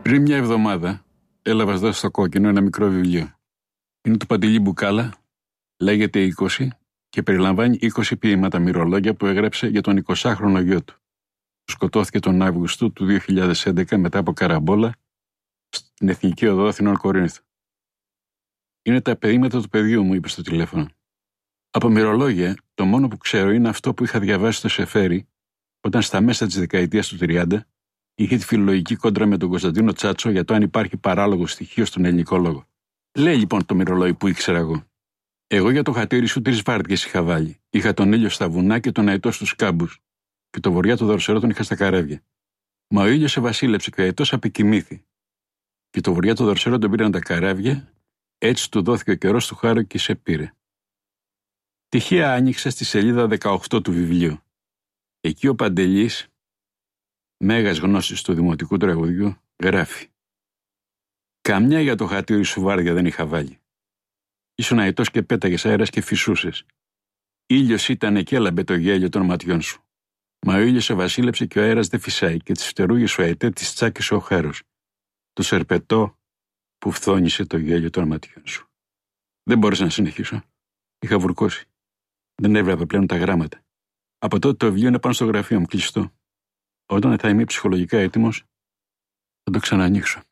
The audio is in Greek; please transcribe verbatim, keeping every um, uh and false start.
Πριν μια εβδομάδα έλαβα εδώ στο Κόκκινο ένα μικρό βιβλίο. Είναι του Παντελή Μπουκάλα, λέγεται είκοσι και περιλαμβάνει είκοσι ποίηματα μυρολόγια που έγραψε για τον εικοσάχρονο γιο του. Σκοτώθηκε τον Αύγουστο του δύο χιλιάδες έντεκα μετά από καραμπόλα στην Εθνική Οδό Αθηνών Κορίνθου. Είναι τα ποίηματα του παιδιού μου, είπε στο τηλέφωνο. Από μυρολόγια, το μόνο που ξέρω είναι αυτό που είχα διαβάσει στο Σεφέρι, όταν στα μέσα της δεκαετίας του τριάντα είχε τη φιλολογική κόντρα με τον Κωνσταντίνο Τσάτσο για το αν υπάρχει παράλογο στοιχείο στον ελληνικό λόγο. Λέει λοιπόν το μυρολόι που ήξερα εγώ. Εγώ για το χατήρι σου τρεις βάρδιες είχα βάλει. Είχα τον ήλιο στα βουνά και τον αετό στους κάμπους, και το βοριά του δορσερό τον είχα στα καράβια. Μα ο ήλιος σε βασίλεψε και ο αετός απεκοιμήθη. Και το βοριά του δορσερό τον πήραν τα καράβια, έτσι του δόθηκε ο καιρός του χάρο και σε πήρε. Τυχαία άνοιξα στη σελίδα δεκαοκτώ του βιβλίου. Εκεί ο Παντελής, μέγας γνώσης του δημοτικού τραγουδιού, γράφει: «Καμιά για το χατήρι σου βάρδια δεν είχα βάλει. Ήσουν αετός και πέταγες αέρας και φυσούσες. Ήλιος ήταν και έλαμπε το γέλιο των ματιών σου. Μα ο ήλιος σε βασίλεψε και ο αέρας δεν φυσάει και τις φτερούγες σου αετέ της τσάκισε ο χάρος. Το σερπετό που φθόνησε το γέλιο των ματιών σου». Δεν μπόρεσα να συνεχίσω. Είχα βουρκώσει. Δεν έβλεπα πλέον τα γράμματα. Από τότε το βιβλίο είναι πάνω στο γραφείο μου κλειστό. Όταν θα είμαι ψυχολογικά έτοιμος, θα το ξαναανοίξω.